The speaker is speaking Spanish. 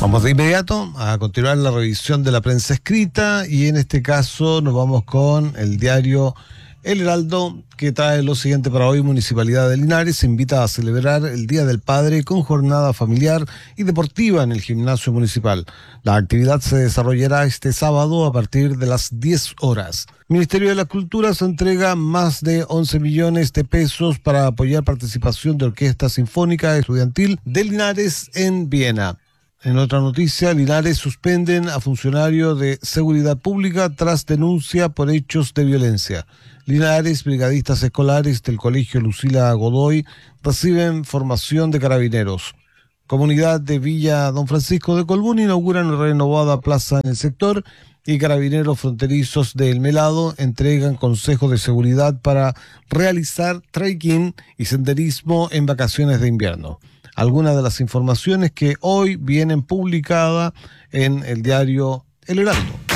Vamos de inmediato a continuar la revisión de la prensa escrita y en este caso nos vamos con el diario El Heraldo, que trae lo siguiente para hoy. Municipalidad de Linares se invita a celebrar el Día del Padre con jornada familiar y deportiva en el gimnasio municipal. La actividad se desarrollará este sábado a partir de las 10 horas. Ministerio de la Cultura se entrega más de 11 millones de pesos para apoyar participación de Orquesta Sinfónica Estudiantil de Linares en Viena. En otra noticia, Linares suspenden a funcionario de seguridad pública tras denuncia por hechos de violencia. Linares, brigadistas escolares del Colegio Lucila Godoy reciben formación de carabineros. Comunidad de Villa Don Francisco de Colbún inauguran renovada plaza en el sector y carabineros fronterizos de El Melado entregan consejos de seguridad para realizar trekking y senderismo en vacaciones de invierno. Algunas de las informaciones que hoy vienen publicadas en el diario El Heraldo.